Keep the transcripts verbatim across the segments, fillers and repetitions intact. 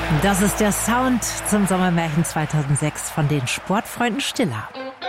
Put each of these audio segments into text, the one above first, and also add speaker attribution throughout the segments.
Speaker 1: Das ist der Sound zum Sommermärchen zweitausendsechs von den Sportfreunden Stiller.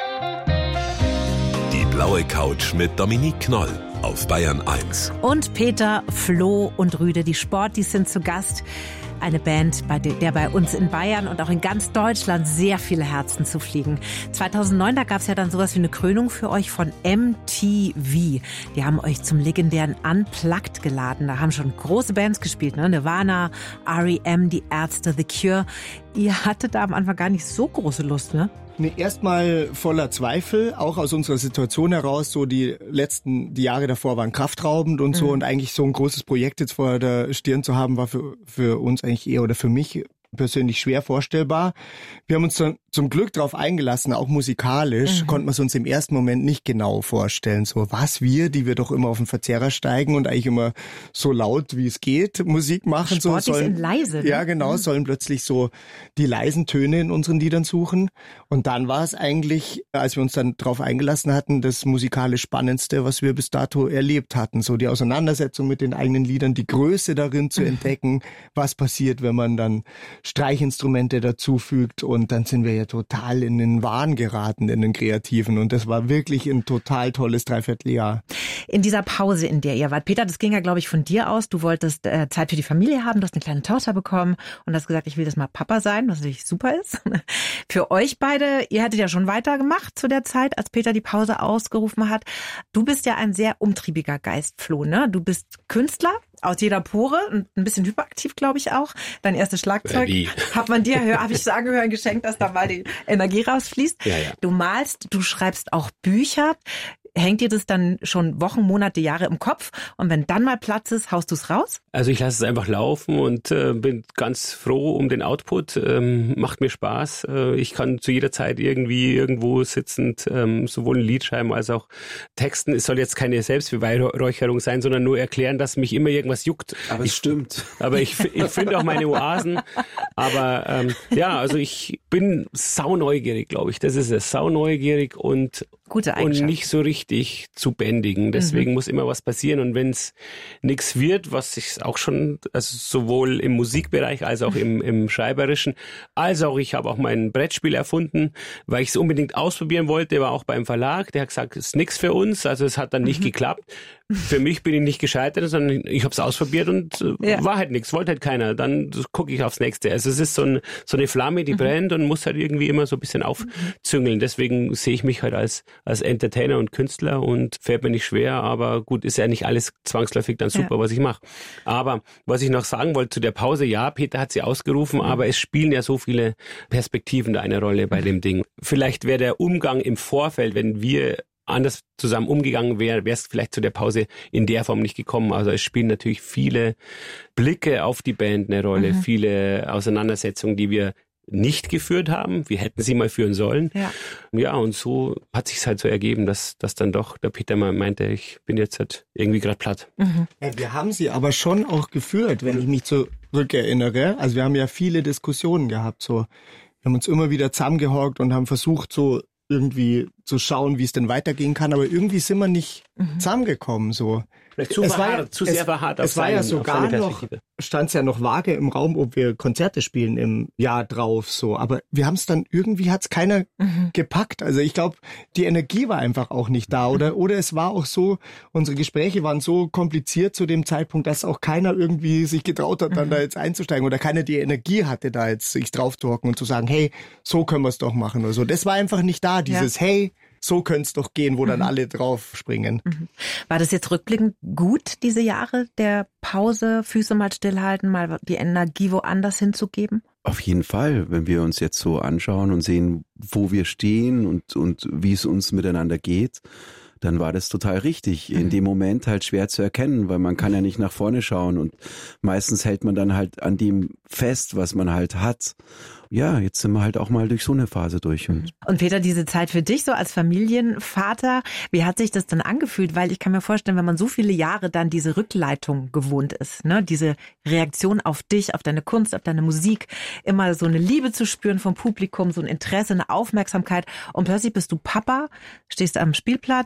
Speaker 2: Die blaue Couch mit Dominique Knoll auf Bayern eins.
Speaker 1: Und Peter, Flo und Rüde, die Sportis, sind zu Gast. Eine Band, bei der bei uns in Bayern und auch in ganz Deutschland sehr viele Herzen zu fliegen. zweitausendneun, da gab es ja dann sowas wie eine Krönung für euch von M T V. Die haben euch zum legendären Unplugged geladen. Da haben schon große Bands gespielt, ne? Nirvana, R E M, die Ärzte, The Cure. Ihr hattet da am Anfang gar nicht so große Lust, ne?
Speaker 3: Nee, erstmal voller Zweifel, auch aus unserer Situation heraus. So die letzten, die Jahre davor waren kraftraubend und so. Mhm. Und eigentlich so ein großes Projekt jetzt vor der Stirn zu haben, war für, für uns eigentlich eher oder für mich persönlich schwer vorstellbar. Wir haben uns dann zum Glück darauf eingelassen, auch musikalisch, mhm. konnten wir es uns im ersten Moment nicht genau vorstellen. So was wir, die wir doch immer auf den Verzerrer steigen und eigentlich immer so laut wie es geht Musik machen.
Speaker 1: Sportis
Speaker 3: so sollen,
Speaker 1: in leise. Ne?
Speaker 3: Ja, genau, mhm. sollen plötzlich so die leisen Töne in unseren Liedern suchen. Und dann war es eigentlich, als wir uns dann darauf eingelassen hatten, das musikalisch Spannendste, was wir bis dato erlebt hatten. So die Auseinandersetzung mit den eigenen Liedern, die Größe darin zu mhm. entdecken, was passiert, wenn man dann Streichinstrumente dazufügt, und dann sind wir ja total in den Wahn geraten, in den Kreativen, und das war wirklich ein total tolles Dreivierteljahr.
Speaker 1: In dieser Pause, in der ihr wart, Peter, das ging ja, glaube ich, von dir aus, du wolltest äh, Zeit für die Familie haben, du hast eine kleine Tochter bekommen und hast gesagt, ich will das mal Papa sein, was natürlich super ist. Für euch beide, ihr hattet ja schon weitergemacht zu der Zeit, als Peter die Pause ausgerufen hat. Du bist ja ein sehr umtriebiger Geist, Flo, ne? Du bist Künstler aus jeder Pore und ein bisschen hyperaktiv, glaube ich auch. Dein erstes Schlagzeug
Speaker 4: Wie?
Speaker 1: hat man dir, habe ich sagen hören, geschenkt, dass da mal die Energie rausfließt.
Speaker 4: Ja, ja.
Speaker 1: Du malst, du schreibst auch Bücher. Hängt dir das dann schon Wochen, Monate, Jahre im Kopf? Und wenn dann mal Platz ist, haust du es raus?
Speaker 4: Also ich lasse es einfach laufen und äh, bin ganz froh um den Output. Ähm, macht mir Spaß. Äh, ich kann zu jeder Zeit irgendwie irgendwo sitzend ähm, sowohl ein Lied schreiben als auch texten. Es soll jetzt keine Selbstbeweihräucherung sein, sondern nur erklären, dass mich immer irgendwas juckt.
Speaker 5: Aber es
Speaker 4: ich,
Speaker 5: stimmt.
Speaker 4: Aber ich, ich finde auch meine Oasen. Aber ähm, ja, also ich bin sauneugierig, glaube ich. Das ist es. Sauneugierig und,
Speaker 1: Gute
Speaker 4: und nicht so richtig zu bändigen. Deswegen mhm. muss immer was passieren. Und wenn es nichts wird, was ich auch schon, also sowohl im Musikbereich als auch im, im Schreiberischen, als auch ich habe auch mein Brettspiel erfunden, weil ich es unbedingt ausprobieren wollte, war auch beim Verlag, der hat gesagt, es ist nichts für uns, also es hat dann nicht mhm. geklappt. Für mich bin ich nicht gescheitert, sondern ich habe es ausprobiert und ja. war halt nichts, wollte halt keiner. Dann gucke ich aufs Nächste. Also es ist so, ein, so eine Flamme, die mhm. brennt und muss halt irgendwie immer so ein bisschen aufzüngeln. Deswegen sehe ich mich halt als, als Entertainer und Künstler und fällt mir nicht schwer, aber gut, ist ja nicht alles zwangsläufig dann super, ja. was ich mache. Aber was ich noch sagen wollte zu der Pause, ja, Peter hat sie ausgerufen, mhm. aber es spielen ja so viele Perspektiven da eine Rolle bei mhm. dem Ding. Vielleicht wäre der Umgang im Vorfeld, wenn wir anders zusammen umgegangen wäre, wäre es vielleicht zu der Pause in der Form nicht gekommen. Also es spielen natürlich viele Blicke auf die Band eine Rolle, mhm. viele Auseinandersetzungen, die wir nicht geführt haben. Wir hätten sie mal führen sollen. Ja, ja, und so hat sich halt so ergeben, dass, dass dann doch der Peter mal meinte, ich bin jetzt halt irgendwie gerade platt.
Speaker 3: Mhm. Ja, wir haben sie aber schon auch geführt, wenn ich mich zurückerinnere. Also wir haben ja viele Diskussionen gehabt. So, wir haben uns immer wieder zusammengehockt und haben versucht, so irgendwie zu schauen, wie es denn weitergehen kann, aber irgendwie sind wir nicht mhm. zusammengekommen. So.
Speaker 4: Vielleicht zu,
Speaker 3: es
Speaker 4: verhart,
Speaker 3: war,
Speaker 4: zu
Speaker 3: es,
Speaker 4: sehr verhart auf
Speaker 3: Es war
Speaker 4: seinen,
Speaker 3: ja sogar noch, stand es ja noch vage im Raum, ob wir Konzerte spielen im Jahr drauf. So, aber wir haben es dann, irgendwie hat es keiner mhm. gepackt. Also ich glaube, die Energie war einfach auch nicht da. Oder, oder es war auch so, unsere Gespräche waren so kompliziert zu dem Zeitpunkt, dass auch keiner irgendwie sich getraut hat, dann mhm. da jetzt einzusteigen. Oder keiner die Energie hatte, da jetzt sich drauf zu hocken und zu sagen, hey, so können wir es doch machen oder so. Das war einfach nicht da, dieses ja. hey, so könnte es doch gehen, wo dann mhm. alle drauf springen.
Speaker 1: Mhm. War das jetzt rückblickend gut, diese Jahre der Pause, Füße mal stillhalten, mal die Energie woanders hinzugeben?
Speaker 5: Auf jeden Fall, wenn wir uns jetzt so anschauen und sehen, wo wir stehen und, und wie es uns miteinander geht, dann war das total richtig. In dem Moment halt schwer zu erkennen, weil man kann ja nicht nach vorne schauen und meistens hält man dann halt an dem fest, was man halt hat. Ja, jetzt sind wir halt auch mal durch so eine Phase durch. Und,
Speaker 1: und Peter, diese Zeit für dich so als Familienvater, wie hat sich das dann angefühlt? Weil ich kann mir vorstellen, wenn man so viele Jahre dann diese Rückleitung gewohnt ist, ne, diese Reaktion auf dich, auf deine Kunst, auf deine Musik, immer so eine Liebe zu spüren vom Publikum, so ein Interesse, eine Aufmerksamkeit und plötzlich bist du Papa, stehst am Spielplatz,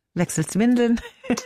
Speaker 1: Wechselst Windeln?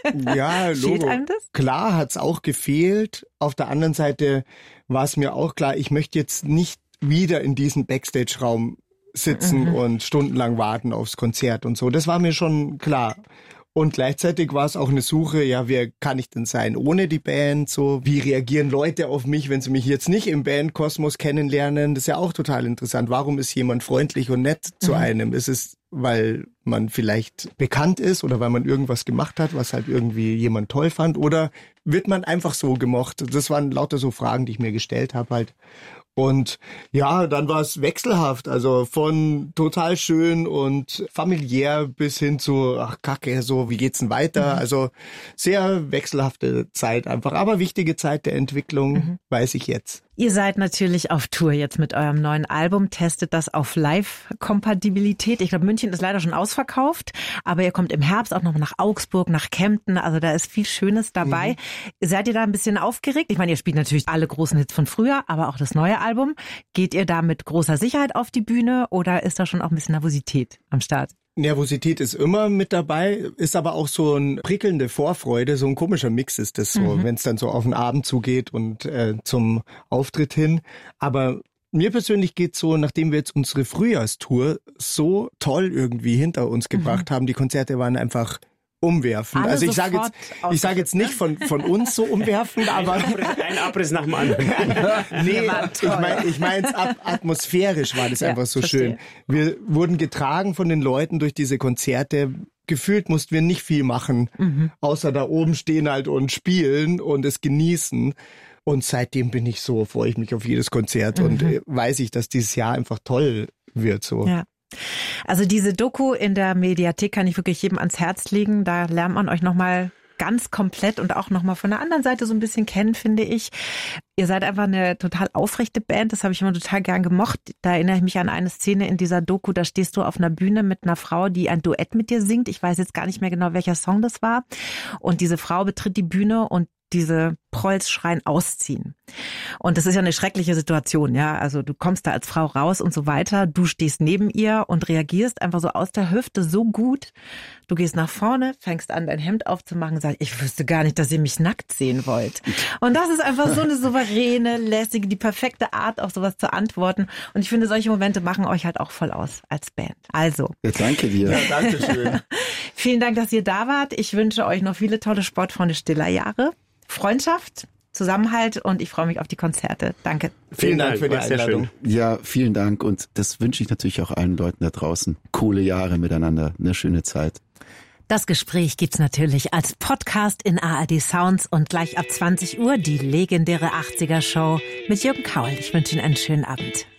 Speaker 3: Ja, Logo.
Speaker 1: Fehlt einem das?
Speaker 3: Klar hat's auch gefehlt. Auf der anderen Seite war es mir auch klar, ich möchte jetzt nicht wieder in diesen Backstage-Raum sitzen mhm. und stundenlang warten aufs Konzert und so. Das war mir schon klar. Und gleichzeitig war es auch eine Suche, ja, wer kann ich denn sein ohne die Band? So, wie reagieren Leute auf mich, wenn sie mich jetzt nicht im Bandkosmos kennenlernen? Das ist ja auch total interessant. Warum ist jemand freundlich und nett zu mhm. einem? Ist es, weil man vielleicht bekannt ist oder weil man irgendwas gemacht hat, was halt irgendwie jemand toll fand? Oder wird man einfach so gemocht? Das waren lauter so Fragen, die ich mir gestellt habe halt. Und ja, dann war es wechselhaft, also von total schön und familiär bis hin zu, ach Kacke, so, wie geht's denn weiter? Mhm. Also sehr wechselhafte Zeit einfach, aber wichtige Zeit der Entwicklung, mhm. weiß ich jetzt.
Speaker 1: Ihr seid natürlich auf Tour jetzt mit eurem neuen Album, testet das auf Live-Kompatibilität. Ich glaube, München ist leider schon ausverkauft, aber ihr kommt im Herbst auch noch nach Augsburg, nach Kempten, also da ist viel Schönes dabei. Mhm. Seid ihr da ein bisschen aufgeregt? Ich meine, ihr spielt natürlich alle großen Hits von früher, aber auch das neue Album. Geht ihr da mit großer Sicherheit auf die Bühne oder ist da schon auch ein bisschen Nervosität am Start?
Speaker 3: Nervosität ist immer mit dabei, ist aber auch so eine prickelnde Vorfreude, so ein komischer Mix ist das so, mhm. wenn es dann so auf den Abend zugeht und äh, zum Auftritt hin. Aber mir persönlich geht's so, nachdem wir jetzt unsere Frühjahrstour so toll irgendwie hinter uns gebracht mhm. haben, die Konzerte waren einfach umwerfend.
Speaker 1: Alle
Speaker 3: also ich sage jetzt, ich sage jetzt nicht von von uns so umwerfend, aber
Speaker 4: ein Abriss nach dem anderen.
Speaker 3: Nee, ich meine, ich meine ab, atmosphärisch war das ja, einfach so
Speaker 1: verstehe.
Speaker 3: schön. Wir wurden getragen von den Leuten durch diese Konzerte. Gefühlt mussten wir nicht viel machen, mhm. außer da oben stehen halt und spielen und es genießen. Und seitdem bin ich so, freue ich mich auf jedes Konzert mhm. und weiß ich, dass dieses Jahr einfach toll wird so.
Speaker 1: Ja. Also diese Doku in der Mediathek kann ich wirklich jedem ans Herz legen. Da lernt man euch nochmal ganz komplett und auch nochmal von der anderen Seite so ein bisschen kennen, finde ich. Ihr seid einfach eine total aufrechte Band, das habe ich immer total gern gemocht. Da erinnere ich mich an eine Szene in dieser Doku, da stehst du auf einer Bühne mit einer Frau, die ein Duett mit dir singt. Ich weiß jetzt gar nicht mehr genau, welcher Song das war. Und diese Frau betritt die Bühne und diese Prolls schreien ausziehen. Und das ist ja eine schreckliche Situation, ja. Also du kommst da als Frau raus und so weiter. Du stehst neben ihr und reagierst einfach so aus der Hüfte so gut. Du gehst nach vorne, fängst an, dein Hemd aufzumachen und sagst, ich wüsste gar nicht, dass ihr mich nackt sehen wollt. Und das ist einfach so eine souveräne, lässige, die perfekte Art, auf sowas zu antworten. Und ich finde, solche Momente machen euch halt auch voll aus als Band. Also.
Speaker 5: Ja, danke dir.
Speaker 3: Ja, danke schön.
Speaker 1: Vielen Dank, dass ihr da wart. Ich wünsche euch noch viele tolle Sportfreunde stiller Jahre. Freundschaft, Zusammenhalt und ich freue mich auf die Konzerte. Danke.
Speaker 3: Vielen Dank für die Einladung.
Speaker 5: Ja, vielen Dank und das wünsche ich natürlich auch allen Leuten da draußen. Coole Jahre miteinander, eine schöne Zeit.
Speaker 1: Das Gespräch gibt's natürlich als Podcast in A R D Sounds und gleich ab zwanzig Uhr die legendäre achtziger Show mit Jürgen Kaul. Ich wünsche Ihnen einen schönen Abend.